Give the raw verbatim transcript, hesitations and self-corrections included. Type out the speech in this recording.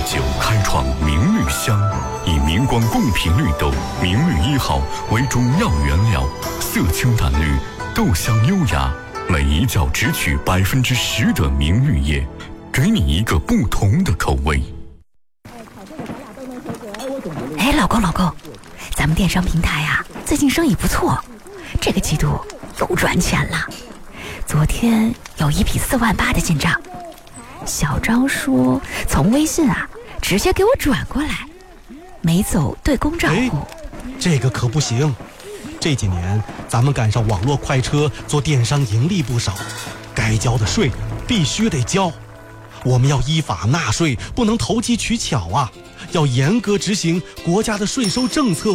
九开创明绿香，以明光贡品绿豆明绿一号为主要原料，色清淡绿，豆香优雅，每一角只取百分之十的明绿叶，给你一个不同的口味。 哎，老公老公，咱们电商平台啊，最近生意不错，这个季度又赚钱了。昨天有一笔四万八的进账，小张说从微信啊直接给我转过来，没走对公账户。 哎，这个可不行。这几年咱们赶上网络快车，做电商盈利不少，该交的税必须得交。我们要依法纳税，不能投机取巧啊，要严格执行国家的税收政策。